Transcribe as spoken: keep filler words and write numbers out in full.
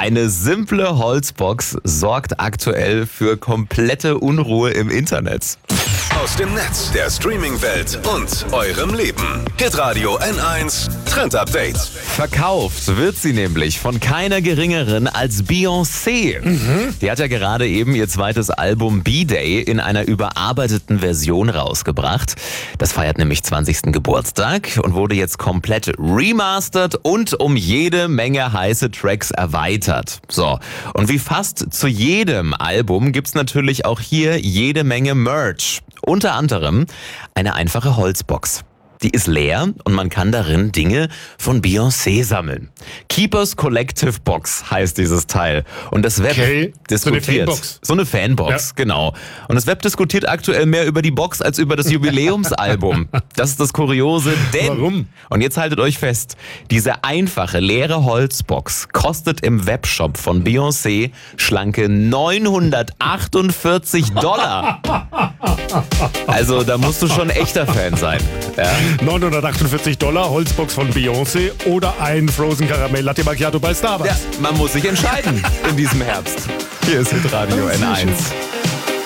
Eine simple Holzbox sorgt aktuell für komplette Unruhe im Internet. Aus dem Netz, der Streaming-Welt und eurem Leben. Hitradio N eins Trend Update. Verkauft wird sie nämlich von keiner geringeren als Beyoncé. Mhm. Die hat ja gerade eben ihr zweites Album B-Day in einer überarbeiteten Version rausgebracht. Das feiert nämlich zwanzigsten Geburtstag und wurde jetzt komplett remastert und um jede Menge heiße Tracks erweitert. So, und wie fast zu jedem Album gibt's natürlich auch hier jede Menge Merch. Unter anderem eine einfache Holzbox. Die ist leer und man kann darin Dinge von Beyoncé sammeln. Keepers Collective Box heißt dieses Teil. Und das Web Okay, diskutiert. so eine Fanbox. So eine Fanbox, Ja. genau. Und das Web diskutiert aktuell mehr über die Box als über das Jubiläumsalbum. Das ist das Kuriose, denn... Warum? Und jetzt haltet euch fest, diese einfache, leere Holzbox kostet im Webshop von Beyoncé schlanke neunhundertachtundvierzig Dollar. Also da musst du schon echter Fan sein. Ja? neunhundertachtundvierzig Dollar, Holzbox von Beyoncé oder ein Frozen Karamell Latte Macchiato bei Starbucks. Ja, man muss sich entscheiden in diesem Herbst. Hier ist Hitradio N eins.